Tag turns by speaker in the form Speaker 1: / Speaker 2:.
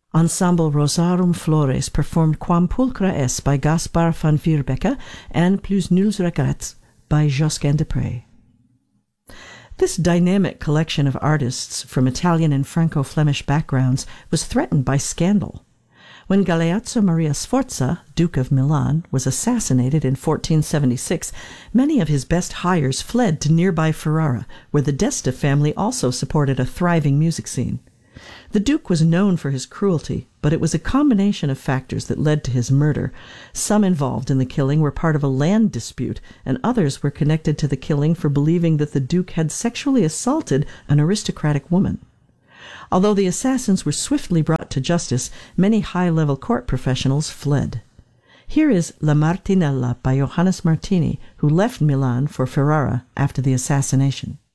Speaker 1: Ensemble Rosarum Flores performed Quam Pulchra Es by Gaspar van Vierbeke and Plus Nuls Regrets by Josquin des Prez. This dynamic collection of artists from Italian and Franco-Flemish backgrounds was threatened by scandal. When Galeazzo Maria Sforza, Duke of Milan, was assassinated in 1476, many of his best hires fled to nearby Ferrara, where the d'Este family also supported a thriving music scene. The Duke was known for his cruelty, but it was a combination of factors that led to his murder. Some involved in the killing were part of a land dispute, and others were connected to the killing for believing that the Duke had sexually assaulted an aristocratic woman. Although the assassins were swiftly brought to justice, many high-level court professionals fled. Here is La Martinella by Johannes Martini, who left Milan for Ferrara after the assassination.